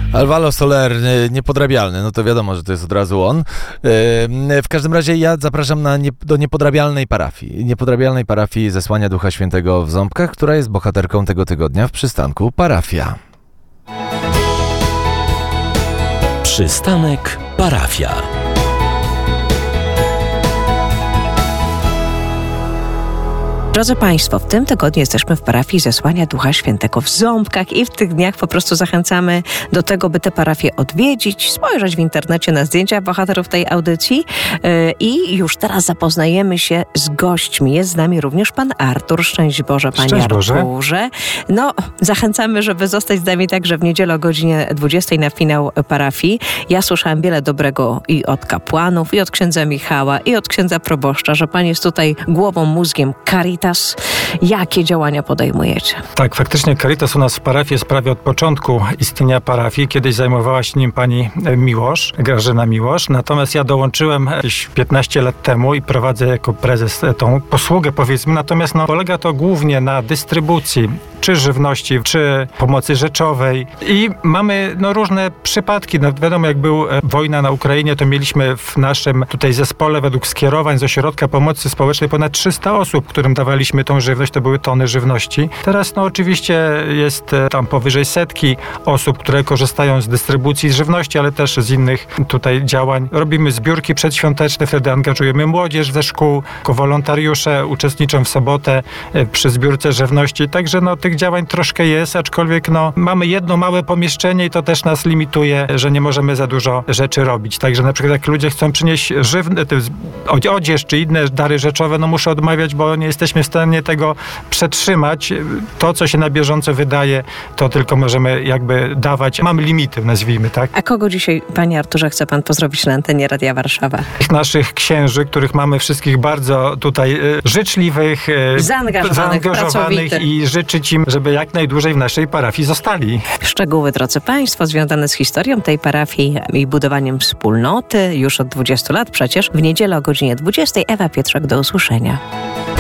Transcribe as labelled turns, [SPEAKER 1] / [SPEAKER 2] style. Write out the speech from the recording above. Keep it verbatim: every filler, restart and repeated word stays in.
[SPEAKER 1] Alvaro Soler, Niepodrabialny, no to wiadomo, że to jest od razu on. W każdym razie ja zapraszam na nie, do Niepodrabialnej parafii. Niepodrabialnej parafii Zesłania Ducha Świętego w Ząbkach, która jest bohaterką tego tygodnia w przystanku Parafia.
[SPEAKER 2] Przystanek Parafia.
[SPEAKER 3] Drodzy Państwo, w tym tygodniu jesteśmy w parafii Zesłania Ducha Świętego w Ząbkach i w tych dniach po prostu zachęcamy do tego, by tę parafię odwiedzić, spojrzeć w internecie na zdjęcia bohaterów tej audycji yy, i już teraz zapoznajemy się z gośćmi. Jest z nami również pan Artur. Szczęść Boże, panie
[SPEAKER 4] Szczęść Boże.
[SPEAKER 3] Arturze. No, zachęcamy, żeby zostać z nami także w niedzielę o godzinie dwudziestej na finał parafii. Ja słyszałam wiele dobrego i od kapłanów, i od księdza Michała, i od księdza proboszcza, że pan jest tutaj głową, mózgiem Caritas. Jakie działania podejmujecie?
[SPEAKER 4] Tak, faktycznie Caritas u nas w parafii jest prawie od początku istnienia parafii. Kiedyś zajmowała się nim pani Miłosz, Grażyna Miłosz. Natomiast ja dołączyłem jakieś piętnaście lat temu i prowadzę jako prezes tą posługę, powiedzmy. Natomiast no, polega to głównie na dystrybucji czy żywności, czy pomocy rzeczowej. I mamy no, różne przypadki. No, wiadomo, jak była wojna na Ukrainie, to mieliśmy w naszym tutaj zespole według skierowań z Ośrodka Pomocy Społecznej ponad trzysta osób, którym dawaliśmy tą żywność. To były tony żywności. Teraz no oczywiście jest tam powyżej setki osób, które korzystają z dystrybucji żywności, ale też z innych tutaj działań. Robimy zbiórki przedświąteczne, wtedy angażujemy młodzież ze szkół, jako wolontariusze uczestniczą w sobotę przy zbiórce żywności. Także no tych działań troszkę jest, aczkolwiek no mamy jedno małe pomieszczenie i to też nas limituje, że nie możemy za dużo rzeczy robić. Także na przykład jak ludzie chcą przynieść żywne, odzież czy inne dary rzeczowe, no muszę odmawiać, bo nie jesteśmy w stanie tego przetrzymać. To, co się na bieżąco wydaje, to tylko możemy jakby dawać. Mamy limity, nazwijmy, tak?
[SPEAKER 3] A kogo dzisiaj, panie Arturze, chce pan pozdrowić na antenie Radia Warszawa?
[SPEAKER 4] Naszych księży, których mamy wszystkich bardzo tutaj y, życzliwych, y,
[SPEAKER 3] zaangażowanych,
[SPEAKER 4] zaangażowanych i życzyć im, żeby jak najdłużej w naszej parafii zostali.
[SPEAKER 3] Szczegóły, drodzy Państwo, związane z historią tej parafii i budowaniem wspólnoty już od dwudziestu lat przecież. W niedzielę o godzinie dwudziestej Ewa Pietrzak, do usłyszenia.